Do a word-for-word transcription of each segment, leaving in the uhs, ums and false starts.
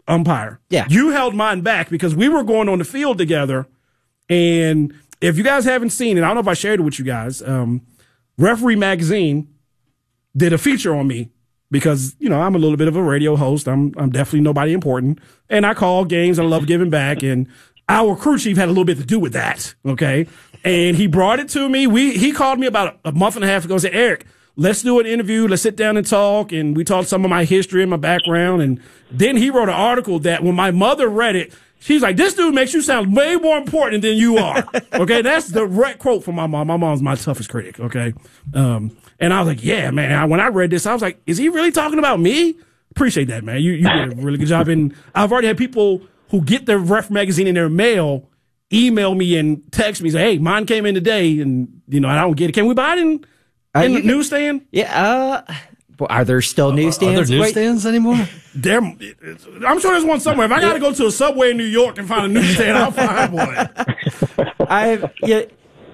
umpire. Yeah. You held mine back because we were going on the field together. And if you guys haven't seen it, I don't know if I shared it with you guys. Um, Referee Magazine did a feature on me because, you know, I'm a little bit of a radio host. I'm I'm definitely nobody important. And I call games. I love giving back. And our crew chief had a little bit to do with that. Okay. And he brought it to me. We He called me about a month and a half ago and said, Eric, let's do an interview. Let's sit down and talk. And we talked some of my history and my background. And then he wrote an article that when my mother read it, she's like, this dude makes you sound way more important than you are. Okay, that's the direct quote from my mom. My mom's my toughest critic, okay? Um, and I was like, yeah, man. I, when I read this, I was like, is he really talking about me? Appreciate that, man. You, you did a really good job. And I've already had people who get their Ref magazine in their mail email me and text me, say, hey, mine came in today, and, you know, I don't get it. Can we buy it in, in the newsstand? Yeah, uh... Are there still newsstands? Are there newsstands anymore? There, I'm sure there's one somewhere. If I got to go to a Subway in New York and find a newsstand, I'll find one. I, yeah,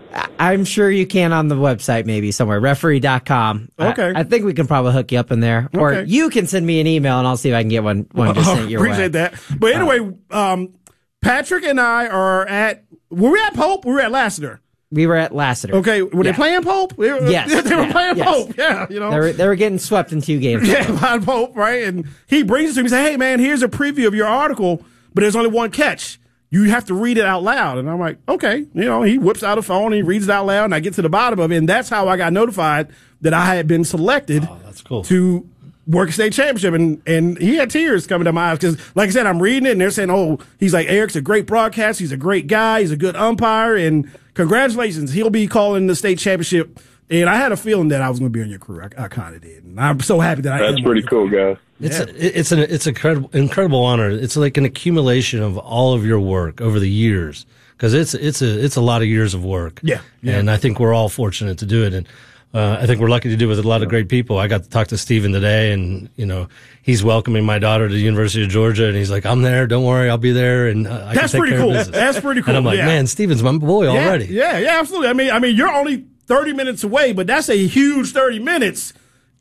I'm sure you can on the website, maybe somewhere, referee dot com. Okay. I, I think we can probably hook you up in there. Or okay. you can send me an email, and I'll see if I can get one, one just sent your way. Appreciate that. But anyway, um, Patrick and I are at, were we at Pope? We were at Lassiter. We were at Lassiter. Okay, were yeah. they playing Pope? They were, yes. They were yeah, playing yes. Pope, yeah. You know, They were, they were getting swept in two games. Yeah, by Pope, right? And he brings it to me and says, hey, man, here's a preview of your article, but there's only one catch. You have to read it out loud. And I'm like, okay. You know, he whips out a phone, and he reads it out loud, and I get to the bottom of it, and that's how I got notified that I had been selected oh, that's cool. to work a state championship. And, and he had tears coming to my eyes because, like I said, I'm reading it, and they're saying, oh, he's like, Eric's a great broadcaster. He's a great guy. He's a good umpire, and congratulations. He'll be calling the state championship. And I had a feeling that I was going to be on your crew. I, I kind of did. And I'm so happy that I That's am. pretty cool, guys. It's yeah. a, it's an it's an incredible incredible honor. It's like an accumulation of all of your work over the years, because it's it's a it's a lot of years of work. Yeah, yeah. And I think we're all fortunate to do it, and uh, I think we're lucky to do it with a lot of great people. I got to talk to Steven today, and you know he's welcoming my daughter to the University of Georgia, and he's like, "I'm there. Don't worry, I'll be there." And uh, I That's can take pretty care cool. of business. That's pretty cool. And I'm like, yeah. man, Steven's my boy yeah, already. Yeah, yeah, absolutely. I mean, I mean, you're only thirty minutes away, but that's a huge thirty minutes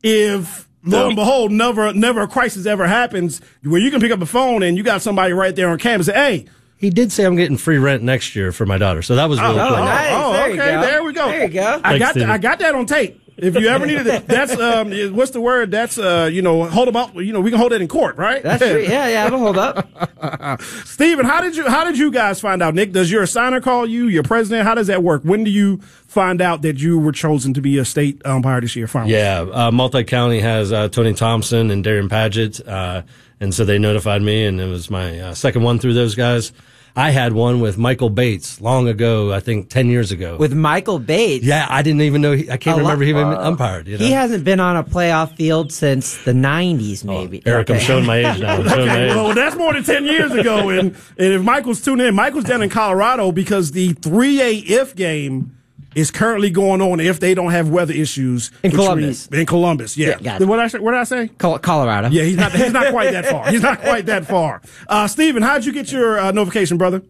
if, lo and behold, never never a crisis ever happens where you can pick up a phone and you got somebody right there on campus and say, hey. He did say I'm getting free rent next year for my daughter, so that was really oh, cool. Oh, nice. oh, There okay, you go. there we go. There you go. I Thanks, got Steven. I got that on tape. If you ever needed it, that's um, what's the word? That's uh, you know, hold them up. You know, we can hold that in court, right? That's true. Yeah, yeah, it'll hold up. Steven, how did you how did you guys find out? Nick, does your assigner call you? Your president? How does that work? When do you find out that you were chosen to be a state umpire this year? Finally? Yeah, uh, multi-county has uh, Tony Thompson and Darian Paget, uh, and so they notified me, and it was my uh, second one through those guys. I had one with Michael Bates long ago, I think ten years ago. With Michael Bates? Yeah, I didn't even know, he, I can't A remember lot- he even uh, umpired. You know? He hasn't been on a playoff field since the nineties, maybe. Oh, Eric, Okay. I'm showing my age now. I'm showing my Okay, age. well, that's more than ten years ago. And, and if Michael's tuning in, Michael's down in Colorado because the three A if game is currently going on if they don't have weather issues. In between- Columbus. In Columbus, yeah. Yeah, got it. What did I say? What did I say? Col- Colorado. Yeah, he's not, he's not quite that far. He's not quite that far. Uh, Steven, how'd you get your uh, notification, brother?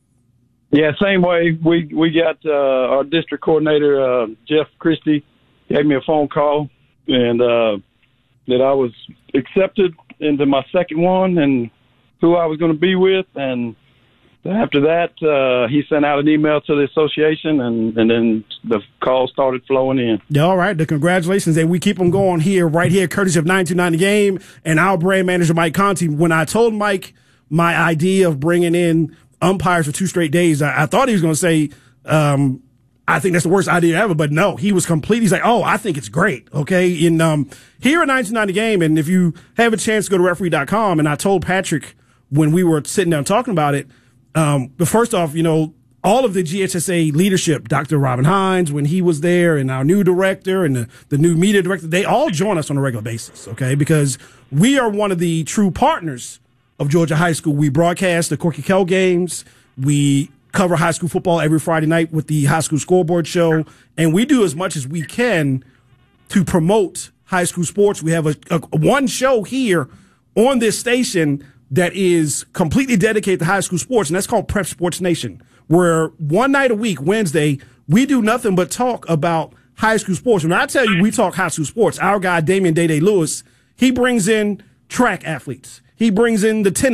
Yeah, same way. We we got uh, our district coordinator, uh, Jeff Christie, gave me a phone call, and uh, that I was accepted into my second one and who I was going to be with. And after that, uh, he sent out an email to the association, and, and then the calls started flowing in. Yeah, all right. The congratulations. And we keep them going here, right here, courtesy of nine two nine The Game and our brand manager, Mike Conti. When I told Mike my idea of bringing in umpires for two straight days, I, I thought he was going to say, um, I think that's the worst idea ever, but no, he was complete. He's like, oh, I think it's great. Okay. In, um, here at nine two nine The Game. And if you have a chance to go to referee dot com, and I told Patrick when we were sitting down talking about it, um, but first off, you know, all of the G H S A leadership, Doctor Robin Hines, when he was there, and our new director and the, the new media director, they all join us on a regular basis. Okay. Because we are one of the true partners of Georgia High School. We broadcast the Corky Kell games. We cover high school football every Friday night with the High School Scoreboard Show. And we do as much as we can to promote high school sports. We have a, a one show here on this station that is completely dedicated to high school sports, and that's called Prep Sports Nation, where one night a week, Wednesday, we do nothing but talk about high school sports. When I tell you we talk high school sports, our guy Damian Day Day Lewis, he brings in track athletes. He brings in the tennis